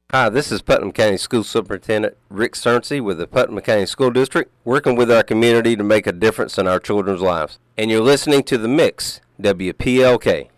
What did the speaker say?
Hi, this is Putnam County School Superintendent Rick Cernsey with the Putnam County School District, working with our community to make a difference in our children's lives. And you're listening to The Mix, WPLK.